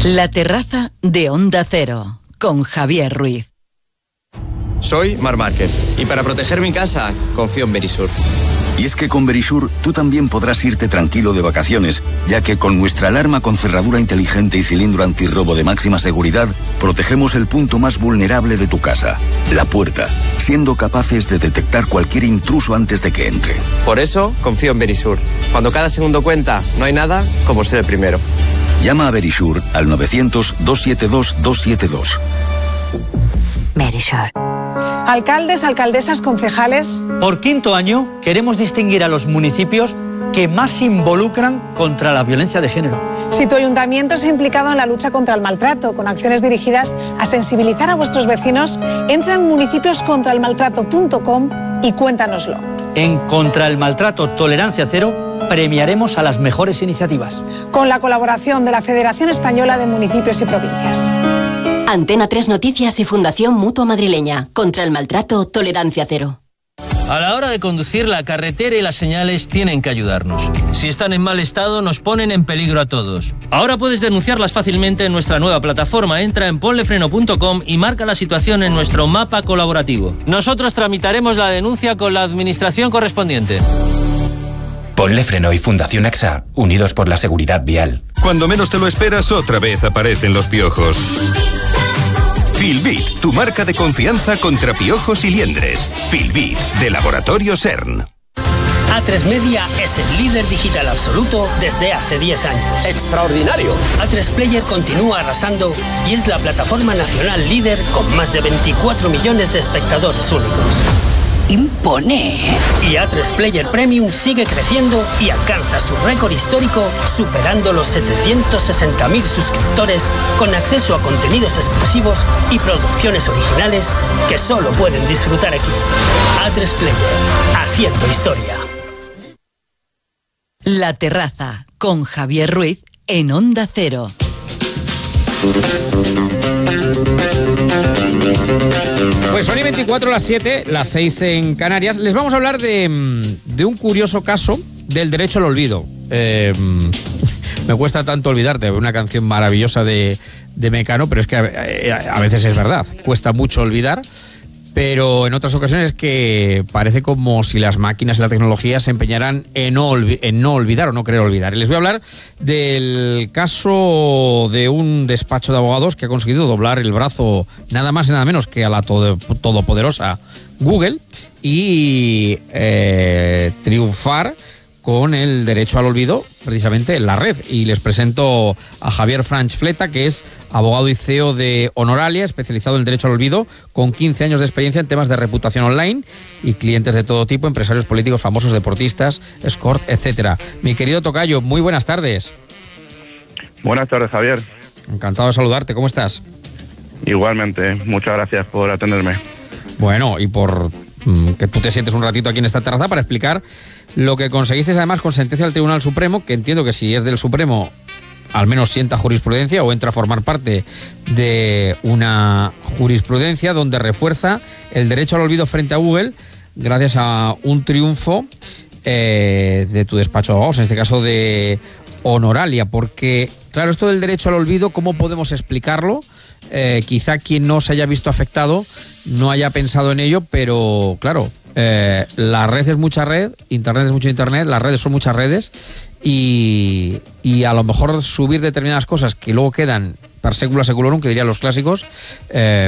La terraza de Onda Cero, con Javier Ruiz. Soy Marc Márquez y para proteger mi casa confío en Verisur. Y es que con Verisur tú también podrás irte tranquilo de vacaciones, ya que con nuestra alarma con cerradura inteligente y cilindro antirrobo de máxima seguridad, protegemos el punto más vulnerable de tu casa, la puerta, siendo capaces de detectar cualquier intruso antes de que entre. Por eso confío en Verisur. Cuando cada segundo cuenta, no hay nada como ser el primero. Llama a Verisur al 900-272-272. Verisur. Alcaldes, alcaldesas, concejales. Por quinto año queremos distinguir a los municipios que más se involucran contra la violencia de género. Si tu ayuntamiento se ha implicado en la lucha contra el maltrato, con acciones dirigidas a sensibilizar a vuestros vecinos, entra en municipioscontraelmaltrato.com y cuéntanoslo. En Contra el Maltrato Tolerancia Cero premiaremos a las mejores iniciativas. Con la colaboración de la Federación Española de Municipios y Provincias. Antena 3 Noticias y Fundación Mutua Madrileña. Contra el maltrato, tolerancia cero. A la hora de conducir, la carretera y las señales tienen que ayudarnos. Si están en mal estado, nos ponen en peligro a todos. Ahora puedes denunciarlas fácilmente en nuestra nueva plataforma. Entra en ponlefreno.com y marca la situación en nuestro mapa colaborativo. Nosotros tramitaremos la denuncia con la administración correspondiente. Ponle Freno y Fundación AXA, unidos por la seguridad vial. Cuando menos te lo esperas, otra vez aparecen los piojos. Filbit, tu marca de confianza contra piojos y liendres. Filbit, de Laboratorio CERN. A3 Media es el líder digital absoluto desde hace 10 años. ¡Extraordinario! A3 Player continúa arrasando y es la plataforma nacional líder con más de 24 millones de espectadores únicos. Impone. Y A3 Player Premium sigue creciendo y alcanza su récord histórico, superando los 760.000 suscriptores, con acceso a contenidos exclusivos y producciones originales que solo pueden disfrutar aquí. A3 Player, haciendo historia. La terraza, con Javier Ruiz, en Onda Cero. Pues son y 24 las 7, las 6 en Canarias. Les vamos a hablar de un curioso caso del derecho al olvido. Me cuesta tanto olvidarte, una canción maravillosa de Mecano, pero es que a veces es verdad, cuesta mucho olvidar. Pero en otras ocasiones que parece como si las máquinas y la tecnología se empeñaran en no olvidar o no querer olvidar. Y les voy a hablar del caso de un despacho de abogados que ha conseguido doblar el brazo nada más y nada menos que a la todopoderosa Google y triunfar con el derecho al olvido precisamente en la red. Y les presento a Javier Franch-Fleta, que es abogado y CEO de Honoralia, especializado en derecho al olvido, con 15 años de experiencia en temas de reputación online y clientes de todo tipo, empresarios políticos, famosos, deportistas, escort, etcétera. Mi querido tocayo, muy buenas tardes. Buenas tardes, Javier. Encantado de saludarte, ¿cómo estás? Igualmente, muchas gracias por atenderme. Bueno, y por que tú te sientes un ratito aquí en esta terraza para explicar lo que conseguiste además con sentencia del Tribunal Supremo, que entiendo que si es del Supremo al menos sienta jurisprudencia o entra a formar parte de una jurisprudencia donde refuerza el derecho al olvido frente a Google gracias a un triunfo de tu despacho de abogados, en este caso de Honoralia, porque claro, esto del derecho al olvido, ¿cómo podemos explicarlo? Quizá quien no se haya visto afectado no haya pensado en ello, pero claro, la red es mucha red, internet es mucho internet, las redes son muchas redes y a lo mejor subir determinadas cosas que luego quedan per secula seculorum, que dirían los clásicos,